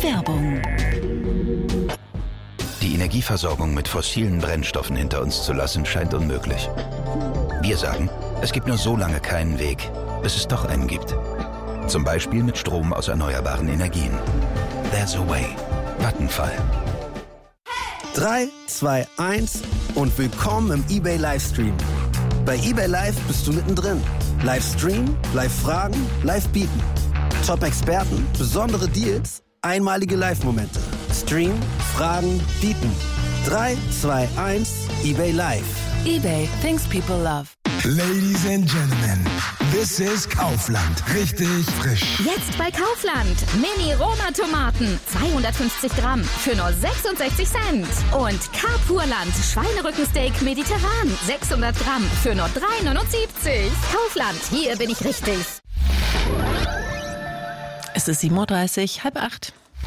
Werbung. Die Energieversorgung mit fossilen Brennstoffen hinter uns zu lassen, scheint unmöglich. Wir sagen, es gibt nur so lange keinen Weg, bis es doch einen gibt. Zum Beispiel mit Strom aus erneuerbaren Energien. There's a way. Vattenfall. 3, 2, 1 und willkommen im eBay Livestream. Bei eBay Live bist du mittendrin. Livestream, Live-Fragen, Live-Bieten. Top-Experten, besondere Deals, einmalige Live-Momente. Stream, Fragen, Bieten. 3, 2, 1, eBay Live. eBay, things people love. Ladies and Gentlemen, this is Kaufland. Richtig frisch. Jetzt bei Kaufland. Mini-Roma-Tomaten. 250 Gramm für nur 66 Cent. Und Carpurland Schweinerückensteak mediterran. 600 Gramm für nur 3,79. Kaufland, hier bin ich richtig. Es ist 7:30 Uhr, 7:30.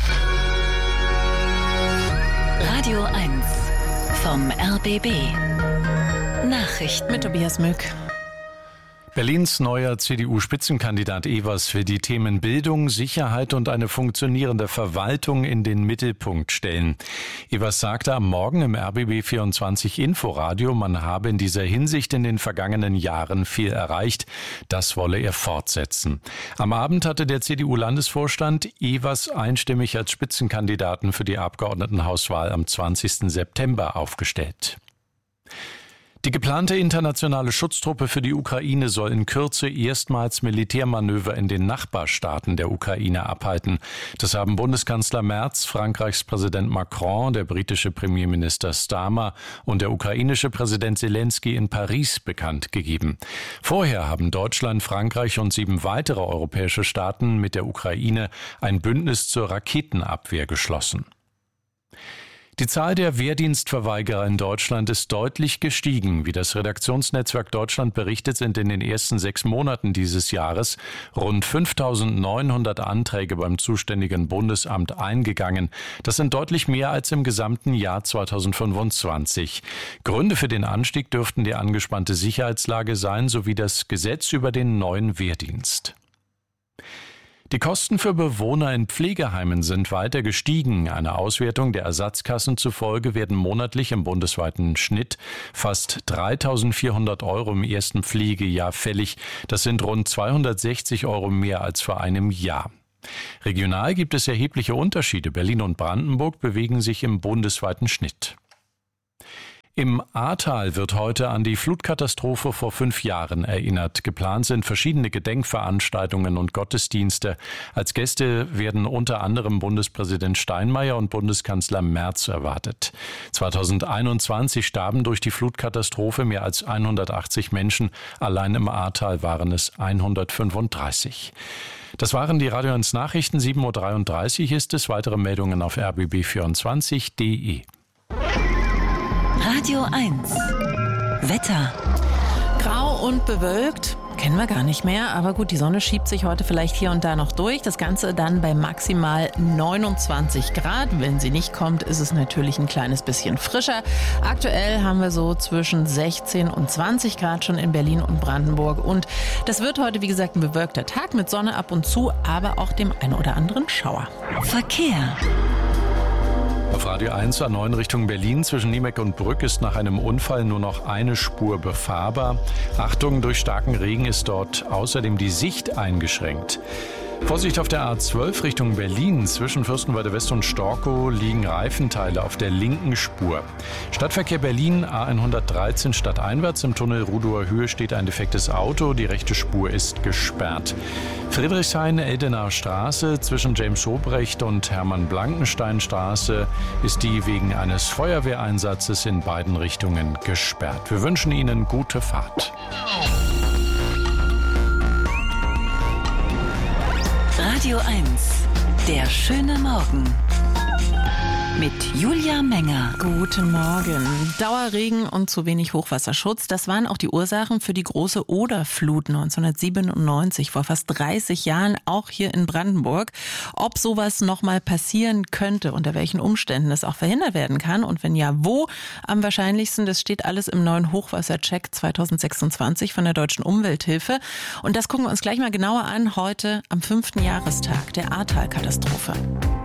Radio 1 vom RBB. Nachrichten Mit Tobias Mück. Berlins neuer CDU-Spitzenkandidat Evers will die Themen Bildung, Sicherheit und eine funktionierende Verwaltung in den Mittelpunkt stellen. Evers sagte am Morgen im RBB 24 Inforadio, man habe in dieser Hinsicht in den vergangenen Jahren viel erreicht. Das wolle er fortsetzen. Am Abend hatte der CDU-Landesvorstand Evers einstimmig als Spitzenkandidaten für die Abgeordnetenhauswahl am 20. September aufgestellt. Die geplante internationale Schutztruppe für die Ukraine soll in Kürze erstmals Militärmanöver in den Nachbarstaaten der Ukraine abhalten. Das haben Bundeskanzler Merz, Frankreichs Präsident Macron, der britische Premierminister Starmer und der ukrainische Präsident Zelensky in Paris bekannt gegeben. Vorher haben Deutschland, Frankreich und 7 weitere europäische Staaten mit der Ukraine ein Bündnis zur Raketenabwehr geschlossen. Die Zahl der Wehrdienstverweigerer in Deutschland ist deutlich gestiegen. Wie das Redaktionsnetzwerk Deutschland berichtet, sind in den ersten 6 Monaten dieses Jahres rund 5.900 Anträge beim zuständigen Bundesamt eingegangen. Das sind deutlich mehr als im gesamten Jahr 2025. Gründe für den Anstieg dürften die angespannte Sicherheitslage sein, sowie das Gesetz über den neuen Wehrdienst. Die Kosten für Bewohner in Pflegeheimen sind weiter gestiegen. Einer Auswertung der Ersatzkassen zufolge werden monatlich im bundesweiten Schnitt fast 3.400 € im ersten Pflegejahr fällig. Das sind rund 260 € mehr als vor einem Jahr. Regional gibt es erhebliche Unterschiede. Berlin und Brandenburg bewegen sich im bundesweiten Schnitt. Im Ahrtal wird heute an die Flutkatastrophe vor 5 Jahren erinnert. Geplant sind verschiedene Gedenkveranstaltungen und Gottesdienste. Als Gäste werden unter anderem Bundespräsident Steinmeier und Bundeskanzler Merz erwartet. 2021 starben durch die Flutkatastrophe mehr als 180 Menschen. Allein im Ahrtal waren es 135. Das waren die Radio 1 Nachrichten. 7:33 Uhr ist es. Weitere Meldungen auf rbb24.de. Radio 1 Wetter. Grau und bewölkt. Kennen wir gar nicht mehr, aber gut, die Sonne schiebt sich heute vielleicht hier und da noch durch. Das Ganze dann bei maximal 29 Grad. Wenn sie nicht kommt, ist es natürlich ein kleines bisschen frischer. Aktuell haben wir so zwischen 16 und 20 Grad schon in Berlin und Brandenburg. Und das wird heute, wie gesagt, ein bewölkter Tag mit Sonne ab und zu, aber auch dem einen oder anderen Schauer. Verkehr. Auf Radio 1 A9 Richtung Berlin zwischen Niemeck und Brück ist nach einem Unfall nur noch eine Spur befahrbar. Achtung, durch starken Regen ist dort außerdem die Sicht eingeschränkt. Vorsicht auf der A12 Richtung Berlin. Zwischen Fürstenwalde West und Storkow liegen Reifenteile auf der linken Spur. Stadtverkehr Berlin A113 stadteinwärts. Im Tunnel Rudower Höhe steht ein defektes Auto. Die rechte Spur ist gesperrt. Friedrichshain-Eldener Straße zwischen James Hobrecht und Hermann-Blankenstein-Straße ist die wegen eines Feuerwehreinsatzes in beiden Richtungen gesperrt. Wir wünschen Ihnen gute Fahrt. Radio 1 Der schöne Morgen mit Julia Menger. Guten Morgen. Dauerregen und zu wenig Hochwasserschutz, das waren auch die Ursachen für die große Oderflut 1997, vor fast 30 Jahren, auch hier in Brandenburg. Ob sowas nochmal passieren könnte, unter welchen Umständen es auch verhindert werden kann und wenn ja, wo, am wahrscheinlichsten, das steht alles im neuen Hochwassercheck 2026 von der Deutschen Umwelthilfe. Und das gucken wir uns gleich mal genauer an, heute am 5. Jahrestag der Ahrtal-Katastrophe.